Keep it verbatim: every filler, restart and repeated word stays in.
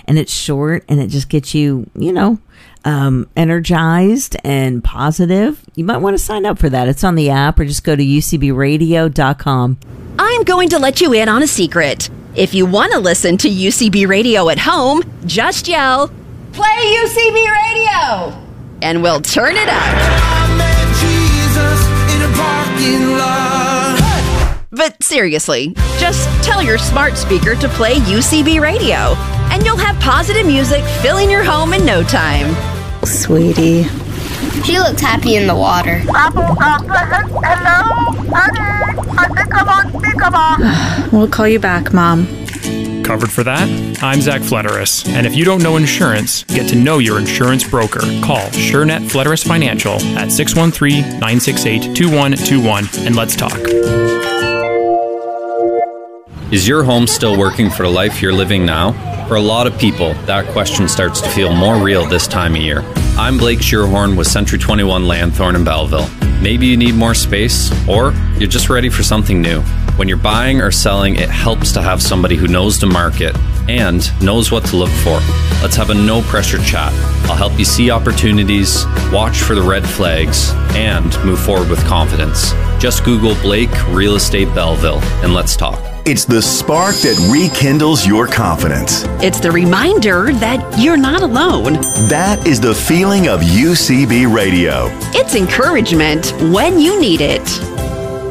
and it's short, and it just gets you, you know, um, energized and positive. You might want to sign up for that. It's on the app, or just go to U C B radio dot com. I'm going to let you in on a secret. If you want to listen to U C B Radio at home, just yell, "Play U C B Radio!" and we'll turn it up. I met Jesus in a parking lot. But seriously, just tell your smart speaker to play U C B Radio, and you'll have positive music filling your home in no time. Sweetie. She looks happy in the water. We'll call you back, Mom. Covered for that? I'm Zach Flederis, and if you don't know insurance, get to know your insurance broker. Call SureNet Flederis Financial at six one three, nine six eight, two one two one and let's talk. Is your home still working for the life you're living now? For a lot of people, that question starts to feel more real this time of year. I'm Blake Shearhorn with Century twenty-one Lanthorne in Belleville. Maybe you need more space, or you're just ready for something new. When you're buying or selling, it helps to have somebody who knows the market and knows what to look for. Let's have a no-pressure chat. I'll help you see opportunities, watch for the red flags, and move forward with confidence. Just Google Blake Real Estate Belleville and let's talk. It's the spark that rekindles your confidence. It's the reminder that you're not alone. That is the feeling of U C B Radio. It's encouragement when you need it.